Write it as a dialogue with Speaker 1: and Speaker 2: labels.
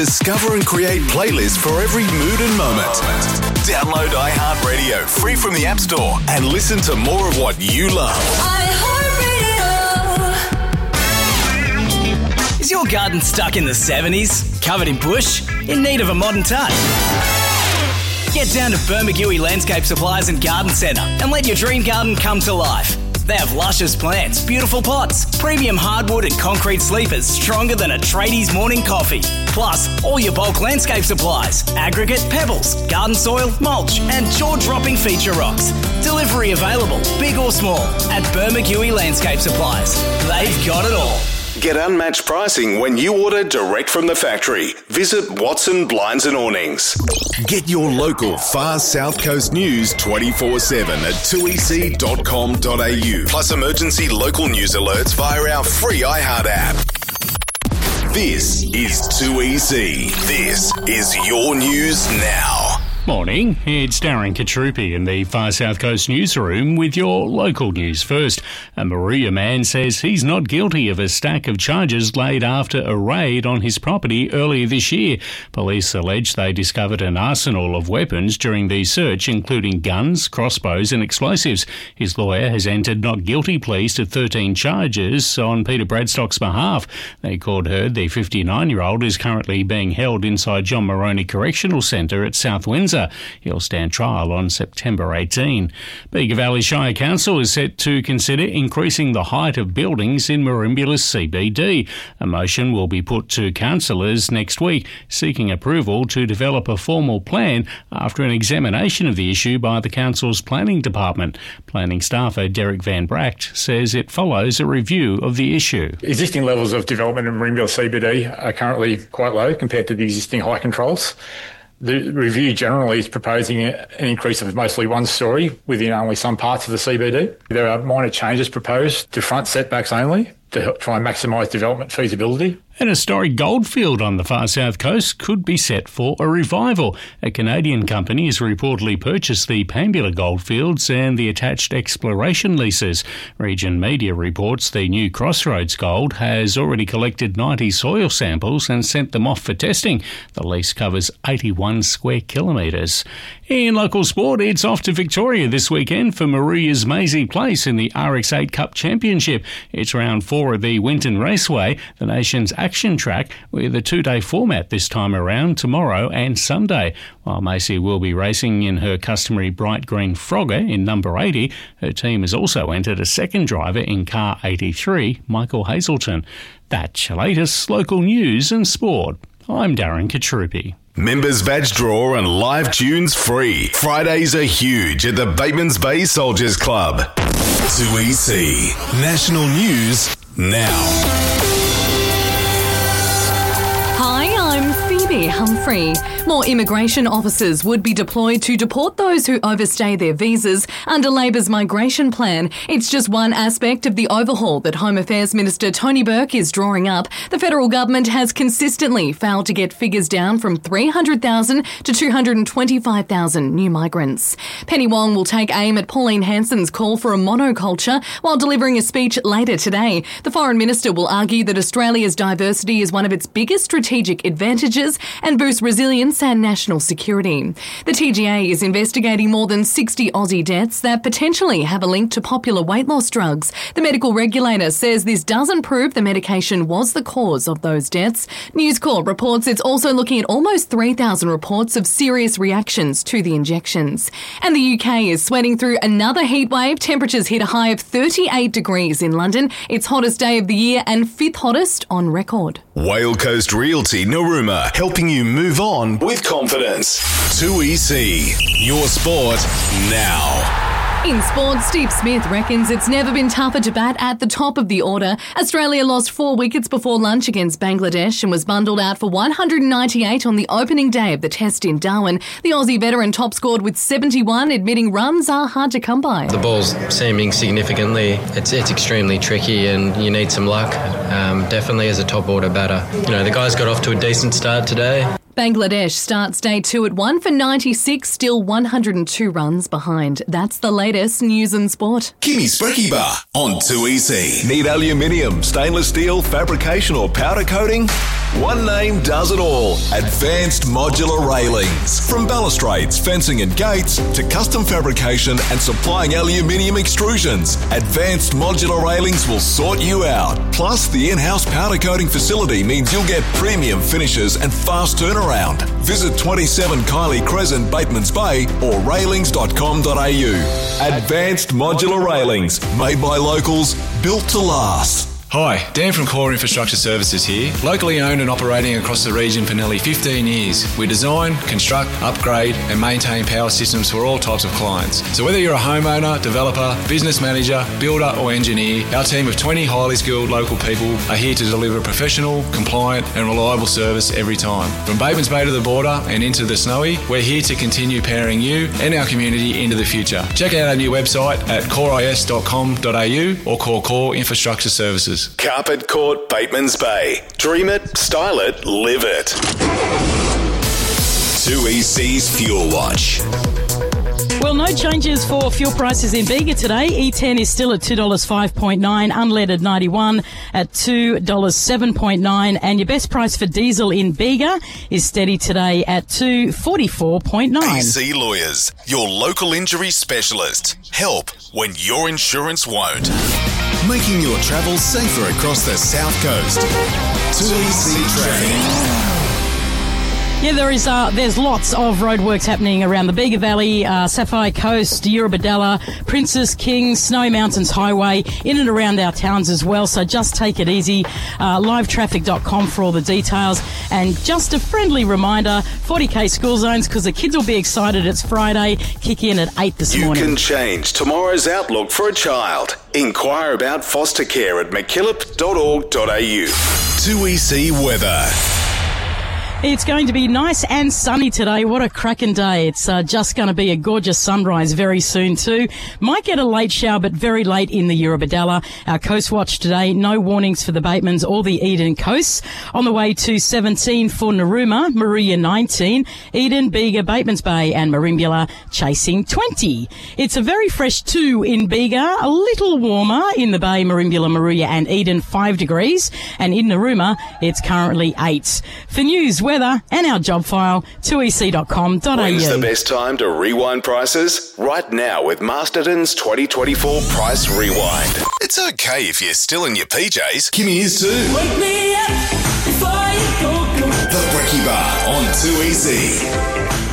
Speaker 1: Discover and create playlists for every mood and moment. Download iHeartRadio free from the App Store and listen to more of what you love.
Speaker 2: iHeartRadio. Is your garden stuck in the 70s? Covered in bush? In need of a modern touch? Get down to Bermagui Landscape Supplies and Garden Centre and let your dream garden come to life. They have luscious plants, beautiful pots, premium hardwood and concrete sleepers stronger than a tradie's morning coffee. Plus, all your bulk landscape supplies, aggregate, pebbles, garden soil, mulch and jaw-dropping feature rocks. Delivery available, big or small, at Bermagui Landscape Supplies. They've got it all.
Speaker 1: Get unmatched pricing when you order direct from the factory. Visit Watson Blinds and Awnings. Get your local Far South Coast news 24/7 at 2ec.com.au. Plus emergency local news alerts via our free iHeart app. This is 2EC. This is your news now.
Speaker 3: Morning, it's Darren Katrupi in the Far South Coast newsroom with your local news first. A Moruya man says he's not guilty of a stack of charges laid after a raid on his property earlier this year. Police allege they discovered an arsenal of weapons during the search, including guns, crossbows and explosives. His lawyer has entered not guilty pleas to 13 charges on Peter Bradstock's behalf. The court heard the 59-year-old is currently being held inside John Moroney Correctional Centre at South Windsor. He'll stand trial on September 18. Bega Valley Shire Council is set to consider increasing the height of buildings in Merimbula's CBD. A motion will be put to councillors next week, seeking approval to develop a formal plan after an examination of the issue by the council's planning department. Planning staffer Derek Van Bracht says it follows a review of the issue.
Speaker 4: Existing levels of development in Merimbula CBD are currently quite low compared to the existing height controls. The review generally is proposing an increase of mostly one storey within only some parts of the CBD. There are minor changes proposed to front setbacks only to help try and maximise development feasibility.
Speaker 3: An historic goldfield on the far south coast could be set for a revival. A Canadian company has reportedly purchased the Pambula goldfields and the attached exploration leases. Region Media reports the new Crossroads Gold has already collected 90 soil samples and sent them off for testing. The lease covers 81 square kilometres. In local sport, it's off to Victoria this weekend for Moruya's Maisie Place in the RX8 Cup Championship. It's round 4 of the Winton Raceway, the nation's action track, with a 2-day format this time around, tomorrow and Sunday. While Macy will be racing in her customary bright green Frogger in number 80, her team has also entered a second driver in car 83, Michael Hazelton. That's your latest local news and sport. I'm Darren Katrupi.
Speaker 1: Members badge draw and live tunes free. Fridays are huge at the Batemans Bay Soldiers Club. 2EC. National News Now.
Speaker 5: Humphrey. More immigration officers would be deployed to deport those who overstay their visas under Labor's migration plan. It's just one aspect of the overhaul that Home Affairs Minister Tony Burke is drawing up. The federal government has consistently failed to get figures down from 300,000 to 225,000 new migrants. Penny Wong will take aim at Pauline Hanson's call for a monoculture while delivering a speech later today. The Foreign Minister will argue that Australia's diversity is one of its biggest strategic advantages and boost resilience and national security. The TGA is investigating more than 60 Aussie deaths that potentially have a link to popular weight loss drugs. The medical regulator says this doesn't prove the medication was the cause of those deaths. News Corp reports it's also looking at almost 3,000 reports of serious reactions to the injections. And the UK is sweating through another heat wave. Temperatures hit a high of 38 degrees in London. Its hottest day of the year and 5th hottest on record.
Speaker 1: Whale Coast Realty Narooma, helping you move on with confidence. 2EC, your sport now.
Speaker 5: In sports, Steve Smith reckons it's never been tougher to bat at the top of the order. Australia lost 4 wickets before lunch against Bangladesh and was bundled out for 198 on the opening day of the test in Darwin. The Aussie veteran top scored with 71, admitting runs are hard to come by.
Speaker 6: The ball's seaming significantly. It's extremely tricky and you need some luck, definitely as a top order batter. You know, the guys got off to a decent start today.
Speaker 5: Bangladesh starts day 2 at 1 for 96, still 102 runs behind. That's the latest news and sport.
Speaker 1: Kimmy's Brekkie Bar on 2EC. Need aluminium, stainless steel, fabrication or powder coating? One name does it all. Advanced Modular Railings. From balustrades, fencing and gates to custom fabrication and supplying aluminium extrusions, Advanced Modular Railings will sort you out. Plus, the in-house powder coating facility means you'll get premium finishes and fast turnaround. Visit 27 Kylie Crescent, Batemans Bay or railings.com.au. Advanced Modular Railings, made by locals, built to last.
Speaker 7: Hi, Dan from Core Infrastructure Services here. Locally owned and operating across the region for nearly 15 years. We design, construct, upgrade and maintain power systems for all types of clients. So whether you're a homeowner, developer, business manager, builder or engineer, our team of 20 highly skilled local people are here to deliver professional, compliant and reliable service every time. From Batemans Bay to the border and into the Snowy, we're here to continue powering you and our community into the future. Check out our new website at coreis.com.au or call Core Infrastructure Services.
Speaker 1: Carpet Court, Batemans Bay. Dream it, style it, live it. 2EC's Fuel Watch.
Speaker 8: Well, no changes for fuel prices in Bega today. E10 is still at $2.5.9, unleaded 91 at $2.7.9, and your best price for diesel in Bega is steady today at $2.44.9.
Speaker 1: AC Lawyers, your local injury specialist. Help when your insurance won't. Making your travel safer across the South Coast. 2EC Traffic.
Speaker 8: Yeah, there's lots of roadworks happening around the Bega Valley, Sapphire Coast, Eurobodalla, Princess King, Snowy Mountains Highway, in and around our towns as well. So just take it easy. Livetraffic.com for all the details. And just a friendly reminder, 40K school zones, because the kids will be excited. It's Friday. Kick in at 8 this morning.
Speaker 1: You can change tomorrow's outlook for a child. Inquire about foster care at mckillop.org.au. 2EC Weather.
Speaker 8: It's going to be nice and sunny today. What a cracking day. It's just going to be a gorgeous sunrise very soon too. Might get a late shower, but very late in the Eurobodalla. Our coast watch today, no warnings for the Batemans or the Eden coasts. On the way to 17 for Narooma, Maria 19, Eden, Bega, Batemans Bay and Merimbula chasing 20. It's a very fresh 2 in Bega, a little warmer in the Bay, Merimbula, Maria and Eden 5 degrees. And in Narooma, it's currently 8. For news, weather and our job file, 2ec.com.au.
Speaker 1: When's the best time to rewind prices? Right now with Masterton's 2024 Price Rewind. It's okay if you're still in your PJs. Kimmy is too.
Speaker 9: Wake me up before you go.
Speaker 1: The Brekkie Bar on 2EC.